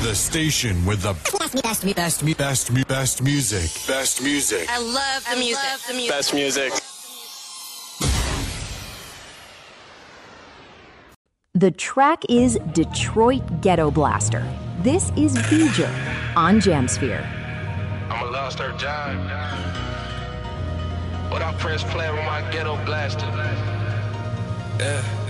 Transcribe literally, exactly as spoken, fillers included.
The station with the best, best, best, best, best, best music. Best music. I love the music. Love the music. Best music. The track is Detroit Ghetto Blaster. This is Beeger on Jamsphere. I'm a lost her job. But I press play with my ghetto blaster. Yeah.